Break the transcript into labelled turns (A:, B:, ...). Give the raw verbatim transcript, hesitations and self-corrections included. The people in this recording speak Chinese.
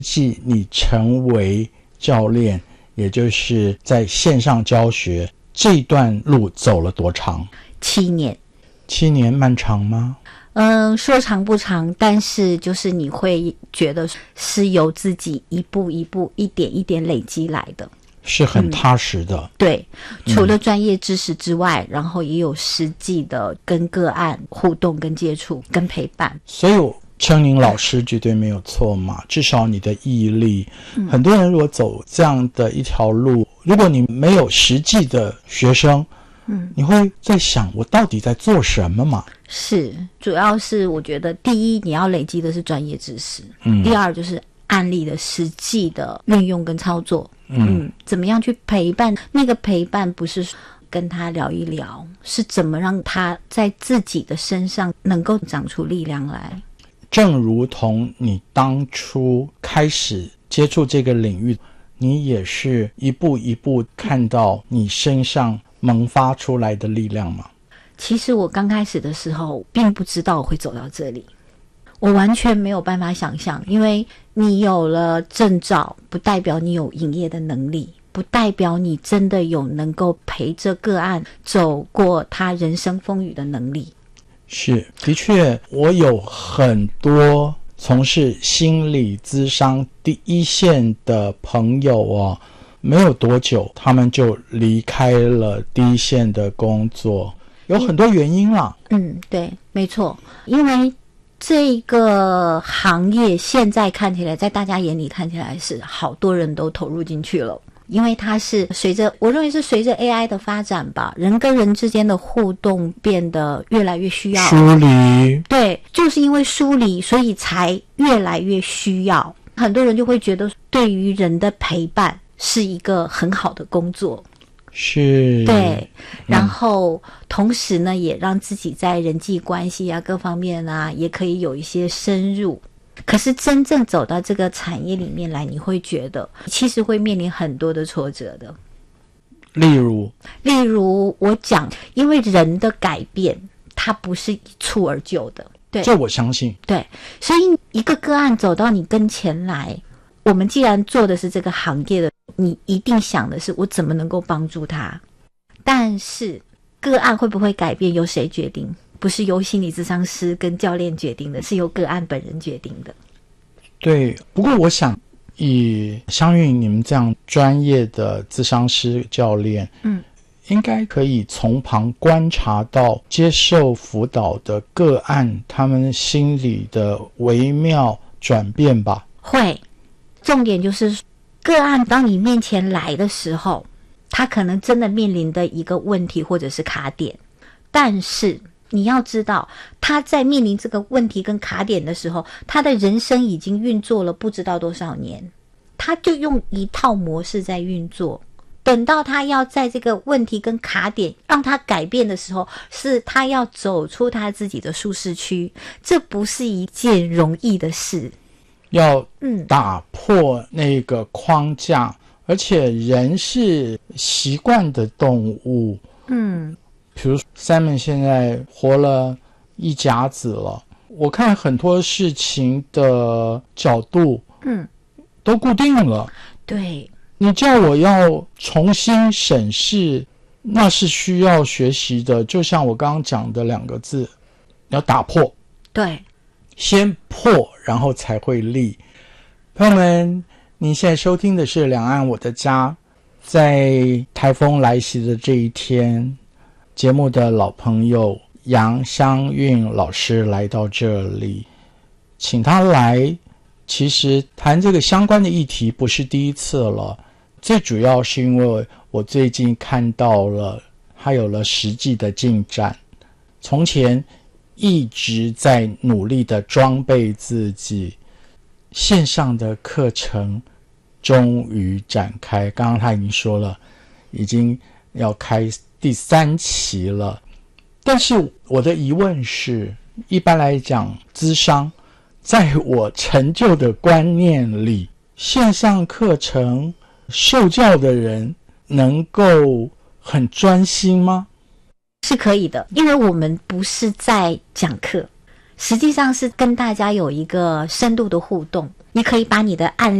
A: 即你成为教练，也就是在线上教学这段路走了多长？
B: 七年。
A: 七年漫长吗？
B: 嗯，说长不长，但是就是你会觉得是由自己一步一步一点一点累积来的，
A: 是很踏实的。
B: 嗯、对，除了专业知识之外、嗯、然后也有实际的跟个案互动跟接触跟陪伴，
A: 所以我称您老师绝对没有错嘛，至少你的毅力、嗯、很多人如果走这样的一条路，如果你没有实际的学生，嗯，你会在想我到底在做什么嘛？
B: 是，主要是我觉得第一你要累积的是专业知识，嗯，第二就是案例的实际的运用跟操作， 嗯, 嗯，怎么样去陪伴，那个陪伴不是跟他聊一聊，是怎么让他在自己的身上能够长出力量来。
A: 正如同你当初开始接触这个领域，你也是一步一步看到你身上萌发出来的力量吗？
B: 其实我刚开始的时候并不知道我会走到这里，我完全没有办法想象，因为你有了证照不代表你有营业的能力，不代表你真的有能够陪着个案走过他人生风雨的能力。
A: 是，的确我有很多从事心理咨商第一线的朋友哦，没有多久他们就离开了第一线的工作，有很多原因啦。
B: 嗯，对，没错，因为这个行业现在看起来，在大家眼里看起来是好多人都投入进去了，因为它是随着，我认为是随着 A I 的发展吧，人跟人之间的互动变得越来越需要
A: 疏离。
B: 对，就是因为疏离，所以才越来越需要。很多人就会觉得对于人的陪伴是一个很好的工作，
A: 是，
B: 对，然后、嗯、同时呢也让自己在人际关系啊各方面啊也可以有一些深入。可是真正走到这个产业里面来，你会觉得其实会面临很多的挫折的。
A: 例如
B: 例如我讲，因为人的改变它不是一蹴而就的，对，
A: 这我相信。
B: 对，所以一个个案走到你跟前来，我们既然做的是这个行业的，你一定想的是我怎么能够帮助他。但是个案会不会改变由谁决定？不是由心理咨商师跟教练决定的，是由个案本人决定的。
A: 对，不过我想以香韵你们这样专业的咨商师教练，嗯，应该可以从旁观察到接受辅导的个案他们心理的微妙转变吧。
B: 会，重点就是个案当你面前来的时候，他可能真的面临的一个问题或者是卡点，但是你要知道他在面临这个问题跟卡点的时候，他的人生已经运作了不知道多少年，他就用一套模式在运作，等到他要在这个问题跟卡点让他改变的时候，是他要走出他自己的舒适区，这不是一件容易的事，
A: 要打破那个框架、嗯、而且人是习惯的动物。嗯，比如 Simon 现在活了一甲子了，我看很多事情的角度嗯，都固定了。
B: 对，
A: 你叫我要重新审视，那是需要学习的。就像我刚刚讲的两个字，要打破。
B: 对，
A: 先破然后才会立。朋友们，你现在收听的是两岸我的家。在台风来袭的这一天，节目的老朋友杨香韵老师来到这里，请他来，其实谈这个相关的议题不是第一次了，最主要是因为我最近看到了他有了实际的进展，从前一直在努力的装备自己，线上的课程终于展开，刚刚他已经说了，已经要开第三期了。但是我的疑问是，一般来讲，咨商在我陈旧的观念里，线上课程受教的人能够很专心吗？
B: 是可以的，因为我们不是在讲课， 实际上是跟大家有一个深度的互动。你可以把你的案